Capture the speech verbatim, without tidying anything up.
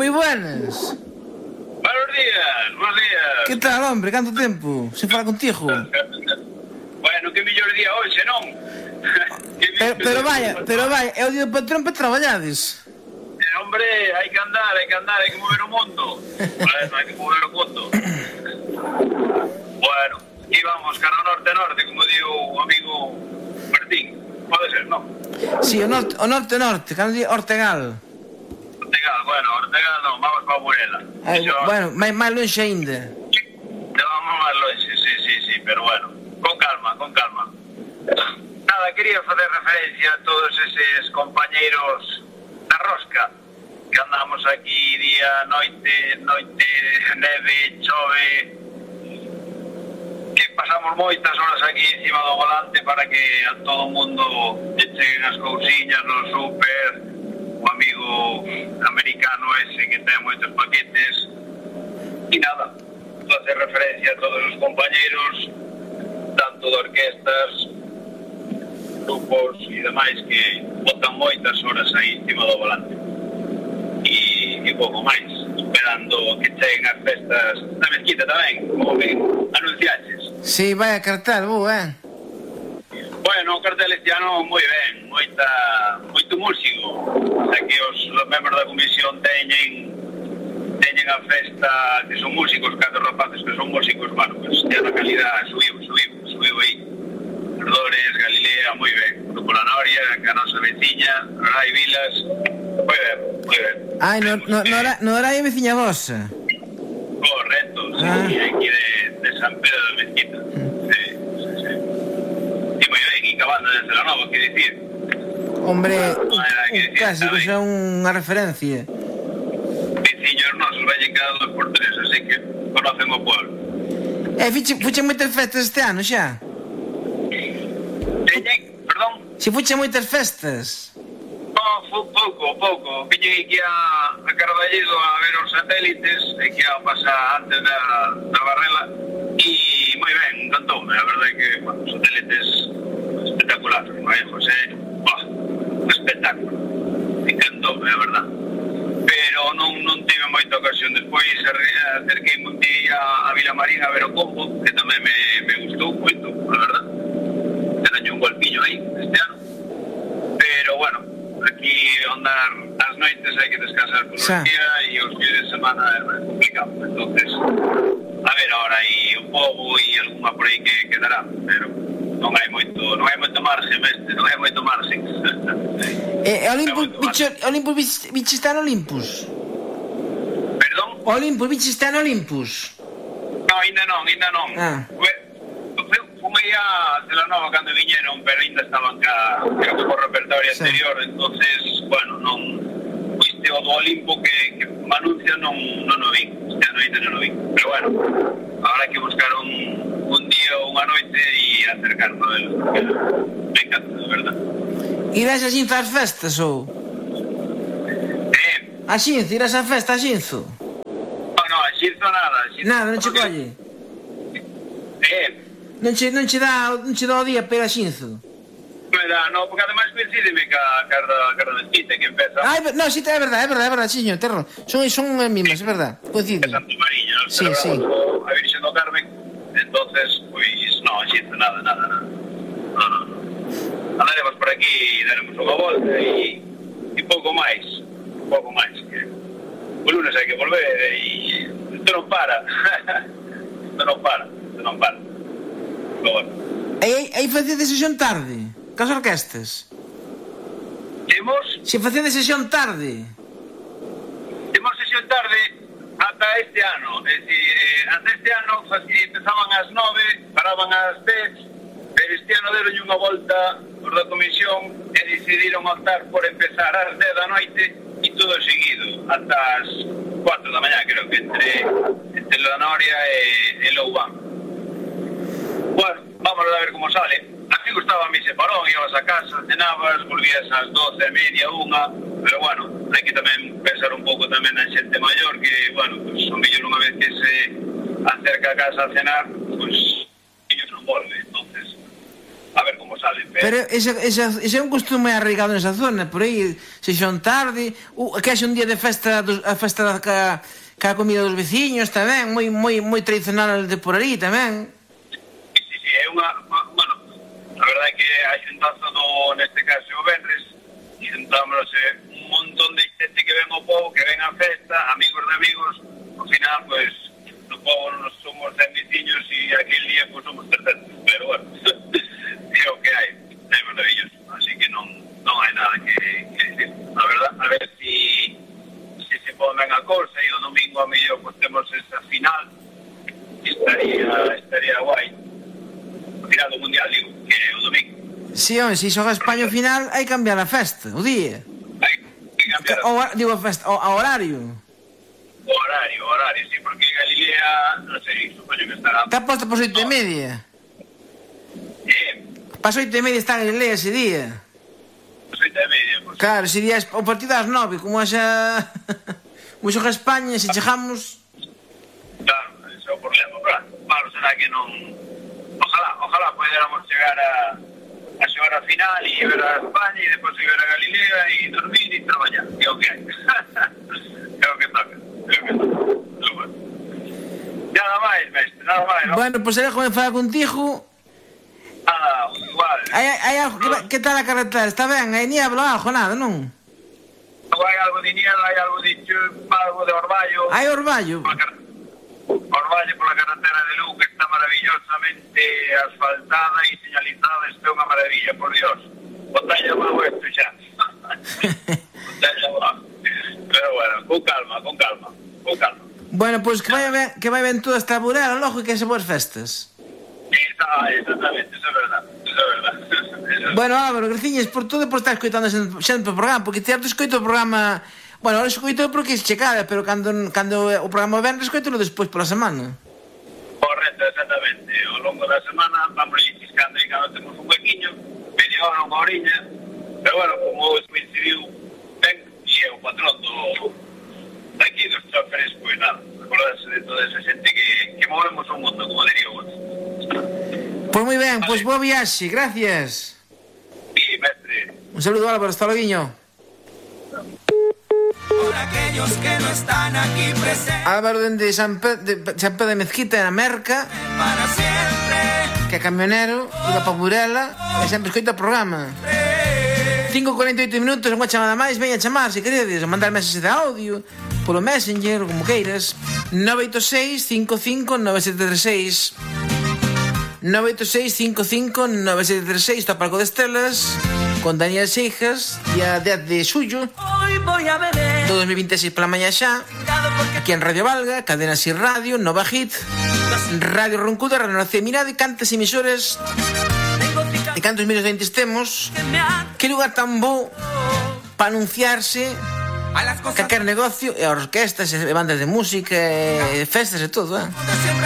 moi buenas. Buenos días, buenos días. Que tal, hombre? Canto tempo? Se fala contigo? Bueno, que mellor día hoxe, non? Pero, pero vaya, pero vaya, é o día do patrón para traballades. Eh, hombre, hai que andar, hai que andar, hai que mover o mundo. Bueno, hai que mover o mundo. Bueno, aquí vamos, cara ao norte-norte, como digo o amigo Martín. Pode ser, non? Si, sí, o norte, o norte-norte, cando di Ortegal. Ortegal, bueno, Ortegal non, vamos para Morela. Ay, bueno, máis, máis longe ainda. Vamos máis longe, sí, sí, sí, pero bueno, con calma, con calma. Nada, quería facer referencia a todos eses compañeiros da rosca que andamos aquí día, noite, noite, neve, chove, que pasamos moitas horas aquí encima do volante para que a todo o mundo lle cheguen as cousiñas no súper, o amigo americano ese que ten moitos paquetes, e nada, facer referencia a todos os compañeiros, tanto de orquestas, grupos e demais que botan moitas horas aí encima do volante. E, e pouco máis, esperando que cheguen as festas da mezquita tamén, como que anunciaches. Si, sí, vai a cartel, vou, eh? Bueno, o cartel este ano moi ben, moita, moito músico. Xa que os, os membros da comisión teñen teñen a festa que son músicos, catro rapaces que son músicos, bueno, pues ya na calidad subiu, subiu, subiu aí. Ardores, Galilea, moi ben. Grupo La Noria, que a nosa veciña, Rai Vilas, moi ben, moi ben. Ai, no, no, no, era, no era aí veciña vosa? Correcto, sí, ah. aquí de, de San Pedro de Mezquita. Sí, sí, sí. E moi ben, e cabando desde La Nova, que dicir? Hombre, no, un clásico, xa unha referencia. Veciños nosos, valle cada dos por tres, así que conocen o pueblo. Eh, fiche, fuche moitas festas este ano xa? Teñen, perdón? Si fuche moitas festas? No, foi pouco, pouco. Viñen aquí a, a Carballedo a ver os satélites, e que a pasar antes da, da Barrela, e moi ben, encantoume, a verdade que, bueno, os satélites espectaculares, non é, José? Bah, un espectáculo. Encantoume, a verdade. Pero non, non tive moita ocasión. Despois acerquei un día a Vilamarín a ver o combo, que tamén me, me gustou moito, a verdade. Teño un golpiño aí este ano. Pero bueno, aquí andar as noites hai que descansar por un día e os días de semana é complicado. Entonces, a ver ahora aí o povo e alguna por aí que quedará, pero non hai moito, non hai moito margen, este, non hai moito margen. Eh, Olympus, bicho, Olympus, bicho está no Olympus. Perdón? Olympus, bicho está no Olympus. No, ainda non, ainda non. Ah. Fumei a de La Nova cando viñeron, pero ainda estaban ca, creo que por repertorio sí. anterior, entonces, bueno, non, este o do Olimpo que, que me anuncia non, non o vi, este ano ainda non o vi, pero bueno, habrá que buscar un, un día ou unha noite e acercarnos a él, porque me encanta, de verdad. Irás a Xinzo ás festas ou? Eh? A Xinzo, irás a festa a Xinzo? No, no, a Xinzo nada, a Xinzo. Nada, non che colle? Eh? Non che, non che dá, non che dá o día para ir a Xinzo? Non me dá, no, porque ademais coincídeme ca carda mezquita que empeza... Ai, no, si, sí, é verdade, é verdade, é verdade, sí, señor, terro. Son, son mismas, é verdade, coincide. Santo Mariño, no? Sí, sí. A Virxen do Carmen, entonces, pois, no, Xinzo, nada, nada, nada. No, no, no. Andaremos por aquí e daremos unha volta e, e pouco máis, pouco máis, que o lunes hai que volver e isto non para, isto non para, isto non para. Pero bueno. E aí facía de sesión tarde, cas orquestas? Temos? Se facía de sesión tarde. Temos sesión tarde ata este ano, é dicir, ata este ano empezaban ás nove, paraban ás dez, pero este ano deron unha volta por da comisión e decidiron optar por empezar ás dez da noite e todo seguido, ata as cuatro da mañá, creo que entre, entre La Noria e, e Loubán. Bueno, vamos a ver como sale. A mí gustaba a mí ese parón, ibas a casa, cenabas, volvías ás doce e media, unha, pero bueno, hai que tamén pensar un pouco tamén na xente maior, que, bueno, pues, o mellor unha vez que se acerca a casa a cenar, pues, ellos non volve, entonces, a ver como sale, Pero ese, ese, ese é un costume arraigado nesa zona. Por aí, se son tarde, uh, que haxe un día de festa, dos, a festa da ca, ca comida dos veciños tamén, moi moi moi tradicional de por aí tamén. Sí, sí, sí, é unha, bueno, a verdade é que a xuntanza do, neste caso, o Benres, xuntámosle un montón de xente que ven ao povo, que ven a festa, amigos de amigos, ao final, pois, no povo nos somos cen veciños e aquel día, pois, somos trescentos, pero bueno, é o que hai, é maravilloso, así que non, non hai nada que, que decir, a verdad, a ver si, si se pon ben a cousa e o domingo a mellor, pois, temos esa final, estaría, estaría guai, o final do mundial, digo, que é o domingo. Si, home, se xoga España ao final, hai que cambiar a festa, o día. Hai que cambiar o, digo, a festa, o, a horario. O horario, o horario, sí, porque Galilea, non sei, supoño que estará... Está posta por oito e media. Eh? Pas oito e media está Galilea ese día. Pas oito e media, pois... Claro, ese día o partido ás nove, como xa... como xoga España, se chegamos... Claro, ese é o problema, claro. Malo será que non... Ojalá, ojalá podéramos chegar a... a xogar a final e ver a España e depois ver a Galilea e dormir e traballar, que é o que hai. É o que toca, é o que toca. Pero bueno. Nada máis, mestre, nada máis, non? Bueno, pois será como falar contigo. Nada, igual. Hai, hai algo, que, que tal a carretera? Está ben? Hai niebla, algo, nada, non? Hai algo de niebla, hai algo de chupa, algo de orballo. Hai orballo? Orballo pola carretera de Lugo, que está maravillosamente asfaltada e señalizada, isto é unha maravilla, por Dios. Botalla abajo esto xa. Botalla abajo. Pero bueno, con calma, con calma, con calma. Bueno, pois pues que vai ben, que vai ben toda esta burela, logo, e que se boas festas. Esa, exactamente, eso é verdad, eso é verdad. Bueno, Álvaro, graciñas por todo e por estar escoitando sempre o programa, porque te escoito o programa... Bueno, ahora escoito porque se checada, pero cando, cando o programa ven, escoito-lo despois pola semana. Correcto, exactamente. Ao longo da semana vamos ciscando e cando temos un huequiño, media hora, unha oriña, pero bueno, como coincidiu ben, e é o patrón do daqui dos choferes, pois nada, acordarse de toda esa xente que, que movemos o mundo, como diría vos. Pois moi ben, pois boa viaxe, gracias. Sí, mestre. Un saludo, Álvaro, hasta loguiño. Por aquellos que no están aquí presentes. Álvaro dende San Pedro de, San Pedro de Mezquita, na Merca. Para siempre. Que é camionero, iba pa Burela e sempre escoita o programa. cinco e cuarenta e oito minutos, unha chamada máis, veña a chamar, se queredes, ou mandar mensaxe de audio polo Messenger, como queiras. Nove oito seis, cinco cinco, nove sete tres seis. Nove oito seis, cinco cinco, nove sete tres seis. Está Parco de Estelas con Daniel Seijas, día dez de xullo do dos mil vinte e seis pola mañá xa, aquí en Radio Valga, Cadena Sir Radio, Nova Hit, Radio Roncuda, Radio Nación Mirada e cantas emisoras e cantos medios de entes temos. Que lugar tan bo para anunciarse calquer negocio, e orquestas e bandas de música e festas e todo, eh?